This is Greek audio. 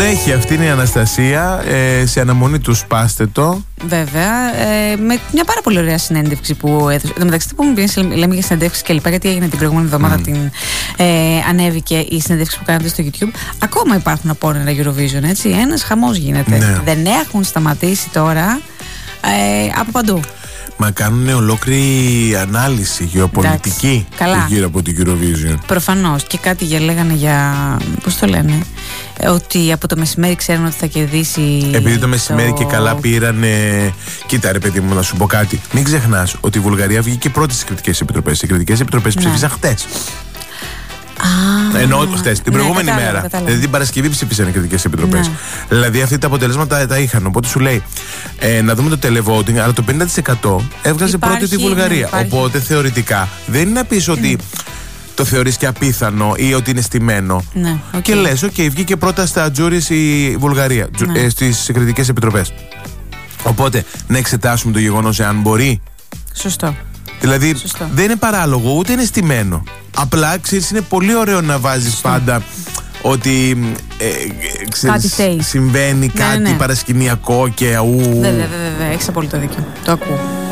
Βρέχει, αυτή είναι η Αναστασία. Σε αναμονή του σπάστε το. Βέβαια, με μια πάρα πολύ ωραία συνέντευξη που έδωσε. Εν τω μεταξύ, λέμε για συνέντευξη και λοιπά, γιατί έγινε την προηγούμενη εβδομάδα, ανέβηκε η συνέντευξη που κάνατε στο YouTube. Ακόμα υπάρχουν απόνερα Eurovision, έτσι. Ένας χαμός γίνεται. Ναι. Δεν έχουν σταματήσει τώρα από παντού. Μα κάνουν ολόκληρη ανάλυση γεωπολιτική γύρω από την Eurovision. Προφανώς. Και κάτι λέγανε για. Πώς το λένε? Ότι από το μεσημέρι ξέρουν ότι θα κερδίσει. Επειδή το μεσημέρι και καλά πήρανε. Κοίτα, ρε παιδί μου, να σου πω κάτι. Μην ξεχνάς ότι η Βουλγαρία βγήκε πρώτη στις κριτικές επιτροπές. Οι κριτικές επιτροπές ψήφισαν χτες. Ενώ χτες, την προηγούμενη μέρα. Δηλαδή την Παρασκευή ψήφισαν οι κριτικές επιτροπές. Δηλαδή αυτά τα αποτελέσματα τα είχαν. Οπότε σου λέει να δούμε το televoting, αλλά το 50% έβγαζε πρώτη τη Βουλγαρία. Οπότε θεωρητικά δεν είναι να πεις ότι το θεωρείς και απίθανο ή ότι είναι στημένο. Και λες, βγήκε πρώτα στα τζούρις η Βουλγαρία, στις κριτικές επιτροπές. Οπότε να εξετάσουμε το γεγονός εάν μπορεί. Σωστό. Δηλαδή δεν είναι παράλογο, ούτε είναι στημένο. Απλά ξέρεις, είναι πολύ ωραίο να βάζεις πάντα ότι κάτι συμβαίνει κάτι παρασκηνιακό και Βέβαια, έχεις απόλυτο δίκιο. Το ακούω.